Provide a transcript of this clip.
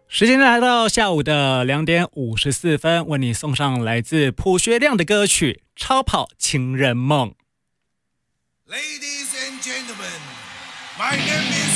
时间来到下午的2:54，为你送上来自朴学亮的歌曲《超跑情人梦》。 Ladies and gentlemen, my name is